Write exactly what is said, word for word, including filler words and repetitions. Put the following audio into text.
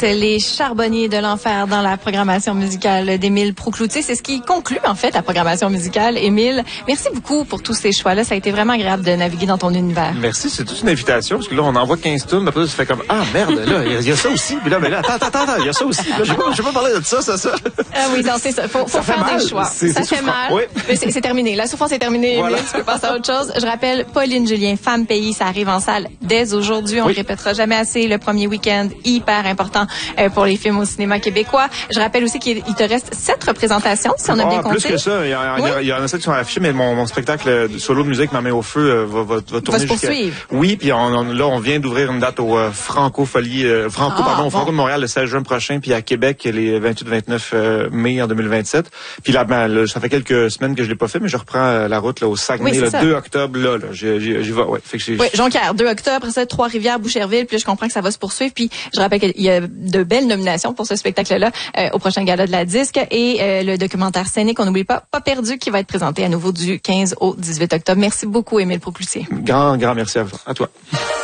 Les charbonniers de l'enfer dans la programmation musicale d'Émile Proucloutier. C'est ce qui conclut, en fait, la programmation musicale. Émile, merci beaucoup pour tous ces choix-là. Ça a été vraiment agréable de naviguer dans ton univers. Merci, c'est toute une invitation, parce que là, on envoie quinze tunes, après, ça fait comme, ah, merde, là, il y, y a ça aussi. Puis là, mais là, attends, attends, attends, il y a ça aussi. Là, j'ai pas, j'ai pas parlé de ça, ça, ça. Ah oui, non, c'est ça. Faut, faut ça faire fait des choix. C'est, ça c'est fait mal. Oui. Mais c'est, c'est terminé. La souffrance est terminée, Voilà. Émile. Tu peux passer à autre chose. Je rappelle, Pauline Julien, Femme Pays, ça arrive en salle dès aujourd'hui. On oui. ne répétera jamais assez. Le premier week-end, hyper important euh, pour les films au cinéma québécois. Je rappelle aussi qu'il te reste sept représentations, si on a oh, bien compté. Plus que ça. Il y, a, oui. il y en a sept qui sont affichés, mais mon, mon spectacle de solo de musique, Ma main au feu, euh, va, va, va tourner va se poursuivre. Oui, puis on, on, là, on vient d'ouvrir une date au euh, Franco-Folie, euh, Franco, ah, pardon, au bon. Franco de Montréal le seize juin prochain, puis à Québec les vingt-huit vingt-neuf euh, mai en deux mille vingt-sept. Puis là, ben, là, ça fait quelques semaines que je l'ai pas fait, mais je reprends euh, la route là, au Saguenay, oui, le deux octobre, là, là j'y, j'y, j'y vais, ouais. Fait que j'ai, oui, Jonquière, deux octobre, après ça, Trois-Rivières, Boucherville, puis là, je comprends que ça va se poursuivre, puis je rappelle qu'il y a de belles nominations pour ce spectacle-là euh, au prochain gala de la disque, et euh, le documentaire scénique, on n'oublie pas, Pas perdu, qui va être présenté à nouveau du quinze au dix-huit octobre. Merci beaucoup, Émile Proucloutier. Grand, grand merci à, vous, à toi.